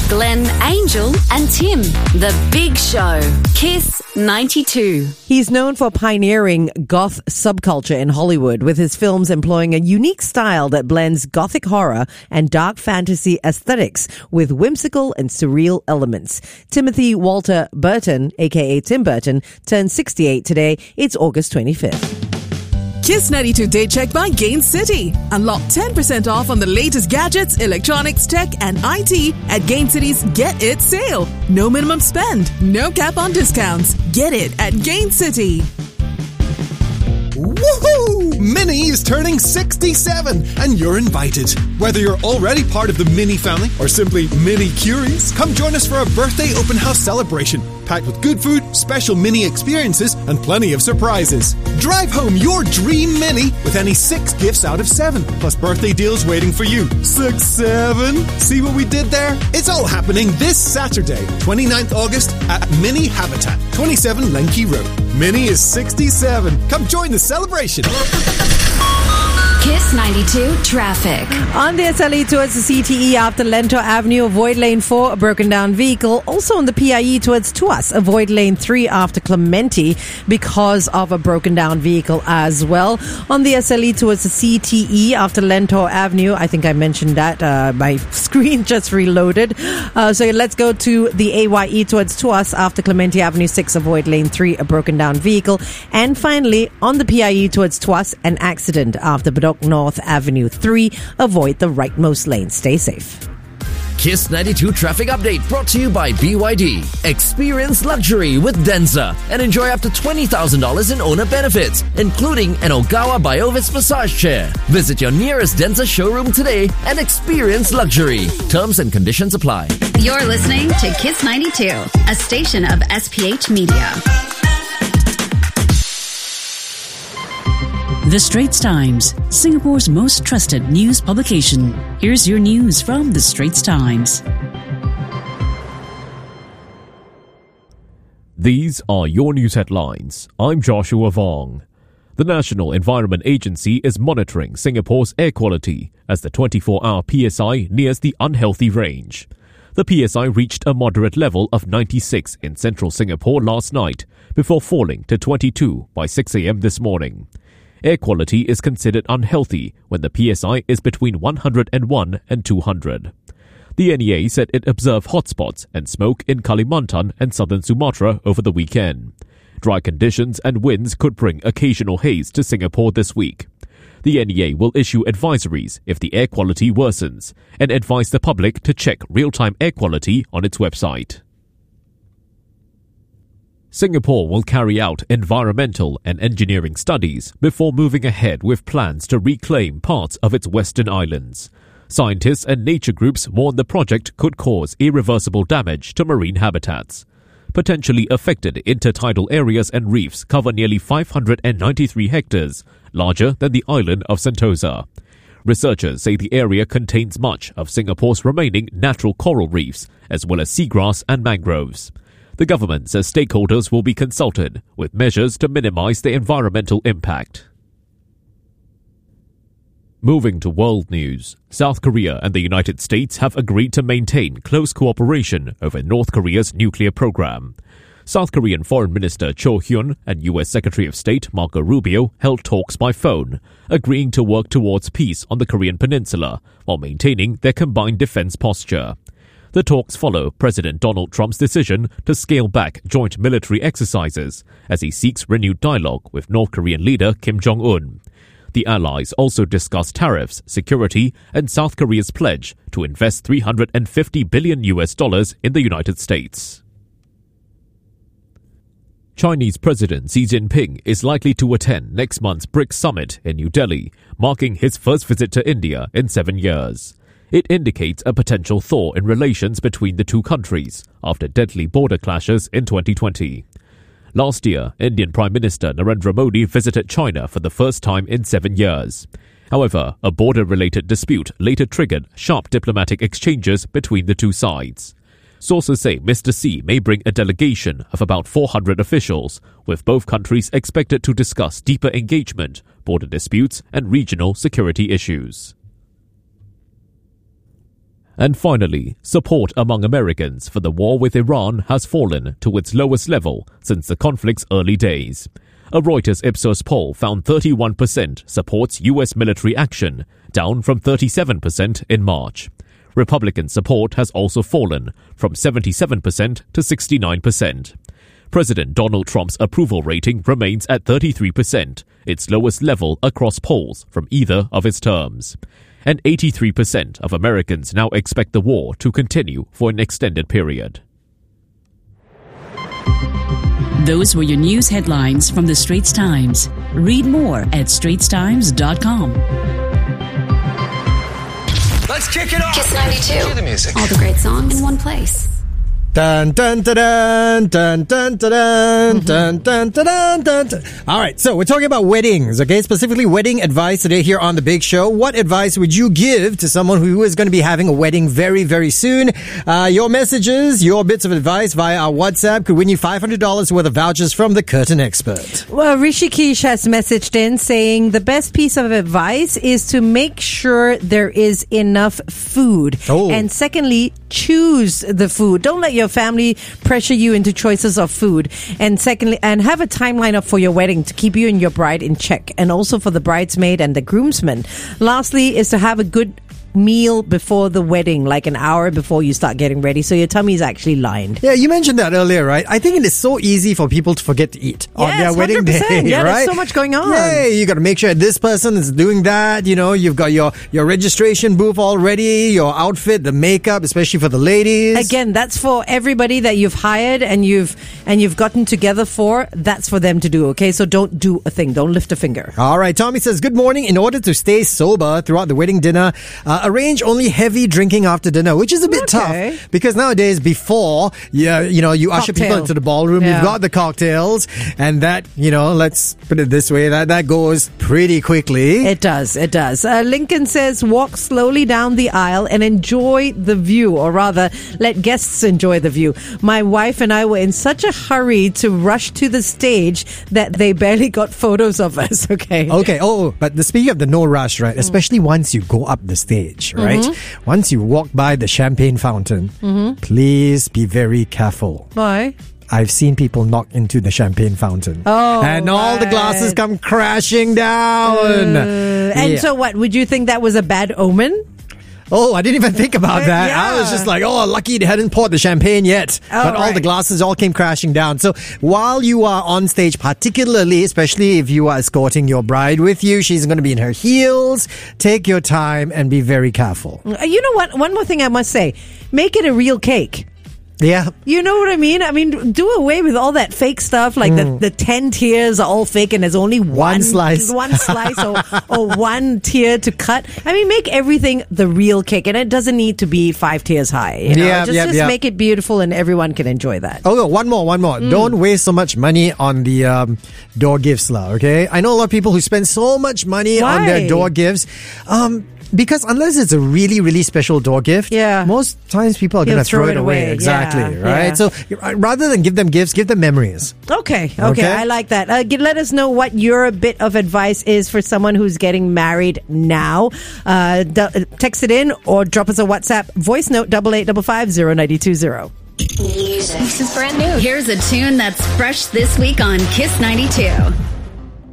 Glenn, Angel and Tim. The Big Show. Kiss 92. He's known for pioneering goth subculture in Hollywood, with his films employing a unique style that blends gothic horror and dark fantasy aesthetics with whimsical and surreal elements. Timothy Walter Burton, aka Tim Burton, turned 68 today. It's August 25th. Kiss 92 Day Check by Gain City. Unlock 10% off on the latest gadgets, electronics, tech, and IT at Gain City's Get It sale. No minimum spend, no cap on discounts. Get it at Gain City. Woohoo! Minnie is turning 67 and you're invited. Whether you're already part of the Minnie family or simply Minnie curious, come join us for a birthday open house celebration packed with good food, special Minnie experiences and plenty of surprises. Drive home your dream Minnie with any 6 gifts out of 7, plus birthday deals waiting for you. 6, 7. See what we did there? It's all happening this Saturday, 29th August at Minnie Habitat, 27 Lenky Road. Minnie is 67. Come join the celebration. Kiss 92 traffic. On the SLE towards the CTE after Lento Avenue, avoid lane 4, a broken down vehicle. Also on the PIE towards Tuas, avoid lane 3 after Clementi because of a broken down vehicle as well. On the SLE towards the CTE after Lento Avenue, I think I mentioned that. My screen just reloaded. So let's go to the AYE towards Tuas after Clementi Avenue 6, avoid lane 3, a broken down vehicle. And finally, on the PIE towards Tuas, an accident after Bedok North Avenue 3, avoid the rightmost lane. Stay safe. Kiss 92 traffic update brought to you by BYD. Experience luxury with Denza and enjoy up to $20,000 in owner benefits, including an Ogawa Biovis massage chair. Visit your nearest Denza showroom today and experience luxury. Terms and conditions apply. You're listening to Kiss 92, a station of SPH Media. The Straits Times, Singapore's most trusted news publication. Here's your news from The Straits Times. These are your news headlines. I'm Joshua Vong. The National Environment Agency is monitoring Singapore's air quality as the 24-hour PSI nears the unhealthy range. The PSI reached a moderate level of 96 in central Singapore last night, before falling to 22 by 6 a.m. this morning. Air quality is considered unhealthy when the PSI is between 101 and 200. The NEA said it observed hotspots and smoke in Kalimantan and southern Sumatra over the weekend. Dry conditions and winds could bring occasional haze to Singapore this week. The NEA will issue advisories if the air quality worsens and advise the public to check real-time air quality on its website. Singapore will carry out environmental and engineering studies before moving ahead with plans to reclaim parts of its western islands. Scientists and nature groups warn the project could cause irreversible damage to marine habitats. Potentially affected intertidal areas and reefs cover nearly 593 hectares, larger than the island of Sentosa. Researchers say the area contains much of Singapore's remaining natural coral reefs, as well as seagrass and mangroves. The government says stakeholders will be consulted with measures to minimize the environmental impact. Moving to world news, South Korea and the United States have agreed to maintain close cooperation over North Korea's nuclear program. South Korean Foreign Minister Cho Hyun and U.S. Secretary of State Marco Rubio held talks by phone, agreeing to work towards peace on the Korean peninsula while maintaining their combined defense posture. The talks follow President Donald Trump's decision to scale back joint military exercises as he seeks renewed dialogue with North Korean leader Kim Jong-un. The allies also discussed tariffs, security, and South Korea's pledge to invest $350 billion in the United States. Chinese President Xi Jinping is likely to attend next month's BRICS summit in New Delhi, marking his first visit to India in 7 years. It indicates a potential thaw in relations between the two countries after deadly border clashes in 2020. Last year, Indian Prime Minister Narendra Modi visited China for the first time in 7 years. However, a border-related dispute later triggered sharp diplomatic exchanges between the two sides. Sources say Mr. Xi may bring a delegation of about 400 officials, with both countries expected to discuss deeper engagement, border disputes, and regional security issues. And finally, support among Americans for the war with Iran has fallen to its lowest level since the conflict's early days. A Reuters Ipsos poll found 31% supports U.S. military action, down from 37% in March. Republican support has also fallen from 77% to 69%. President Donald Trump's approval rating remains at 33%, its lowest level across polls from either of his terms. And 83% of Americans now expect the war to continue for an extended period. Those were your news headlines from the Straits Times. Read more at straitstimes.com. Let's kick it off. Kiss 92. Cue the music. All the great songs in one place. Dun dun dun dun dun dun dun dun dun dun dun. All right, so we're talking about weddings, okay? Specifically wedding advice today here on The Big Show. What advice would you give to someone who is going to be having a wedding very, very soon? Your messages, your bits of advice via our WhatsApp could win you $500 worth of vouchers from the Curtain Expert. Well, Rishikesh has messaged in saying the best piece of advice is to make sure there is enough food. Oh. And secondly, choose the food. Don't let your family pressure you into choices of food. And secondly, and have a timeline up for your wedding to keep you and your bride in check, and also for the bridesmaid and the groomsmen. Lastly is to have a good meal before the wedding, like an hour before you start getting ready, so your tummy is actually lined. Yeah, you mentioned that earlier, right? I think it is so easy for people to forget to eat on their wedding 100%. day, Yeah, right? there's so much going on. Yay, you got to make sure this person is doing that. You know, you've got your registration booth all ready, your outfit, the makeup, especially for the ladies. Again, that's for everybody that you've hired and you've gotten together for. That's for them to do, okay? So don't do a thing. Don't lift a finger. All right, Tommy says, good morning. In order to stay sober throughout the wedding dinner, arrange only heavy drinking after dinner, which is a bit tough because nowadays before you usher people into the ballroom, you've got the cocktails, and that, let's put it this way, that goes pretty quickly. It does. Lincoln says, walk slowly down the aisle and enjoy the view, or rather, let guests enjoy the view. My wife and I were in such a hurry to rush to the stage that they barely got photos of us. Okay. Oh, but speaking of the no rush, right? Especially once you go up the stage, right? Once you walk by the champagne fountain, please be very careful. Why? I've seen people knock into the champagne fountain. And all the glasses come crashing down. And so what? Would you think that was a bad omen? Oh, I didn't even think about that. Yeah. I was just like, lucky they hadn't poured the champagne yet. But all the glasses all came crashing down. So while you are on stage, particularly, especially if you are escorting your bride with you, she's going to be in her heels. Take your time and be very careful. You know what? One more thing I must say. Make it a real cake. Yeah. You know what I mean? I mean, do away with all that fake stuff, like the 10 tiers are all fake and there's only one slice or one tier to cut. I mean, make everything the real cake, and it doesn't need to be 5 tiers high. Just make it beautiful and everyone can enjoy that. Oh, one more. Don't waste so much money on the door gifts, okay? I know a lot of people who spend so much money on their door gifts. Because unless it's a really, really special door gift, most times people are going to throw it away. Exactly, right? So rather than give them gifts, give them memories. Okay, I like that. Let us know what your bit of advice is for someone who's getting married now. Text it in or drop us a WhatsApp voice note 8855 Music. This is brand new. Here's a tune that's fresh this week on Kiss 92.